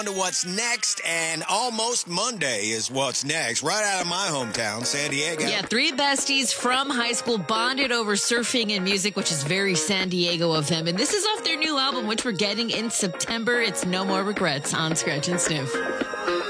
To what's next, and almost Monday is what's next, right out of my hometown, San Diego. Yeah, three besties from high school bonded over surfing and music, which is very San Diego of them. And this is off their new album, which we're getting in September. It's No More Regrets on Scratch and Sniff.